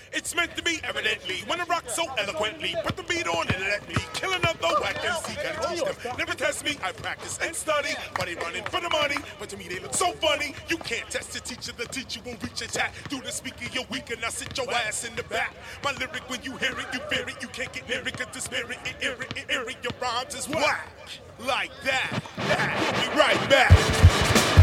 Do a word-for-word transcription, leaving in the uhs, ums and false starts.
It's meant to be, evidently. When I rock so eloquently, put the beat on and let me kill another whack M C. Gotta teach them. Never test me. I practice and study. But they running for the money. But to me, they look so funny. You can't test the teacher. The teacher won't reach a chat. Through the speaker, you're weak and I sit your ass in the back. My lyric, when you hear it, you fear it. You can't get near it, cause the spirit, it, it, it, it, your rhymes is whack. Like that. that. We'll be right back.